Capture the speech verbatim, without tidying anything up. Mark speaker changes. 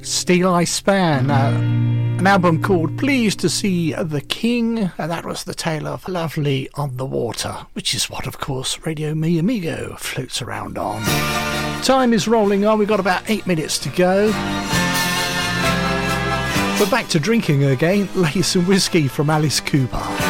Speaker 1: Steel Eye Span, uh, an album called Pleased to See the King, and that was the tale of Lovely on the Water, which is what, of course, Radio Mi Amigo floats around on. Time is rolling on, we've got about eight minutes to go. We're back to drinking again. Lay some whiskey from Alice Cooper.